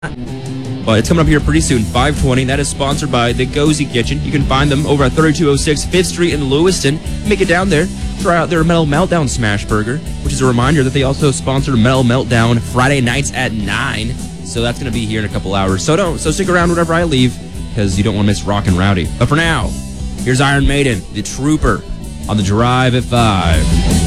But it's coming up here pretty soon, 5:20. That is sponsored by the Gozy Kitchen. You can find them over at 3206 5th Street in Lewiston. Make it down there. Try out their Metal Meltdown Smash Burger, which is a reminder that they also sponsored Metal Meltdown Friday nights at 9. So that's going to be here in a couple hours. So stick around whenever I leave, because you don't want to miss Rockin' Rowdy. But for now, here's Iron Maiden, The Trooper, on The Drive at 5.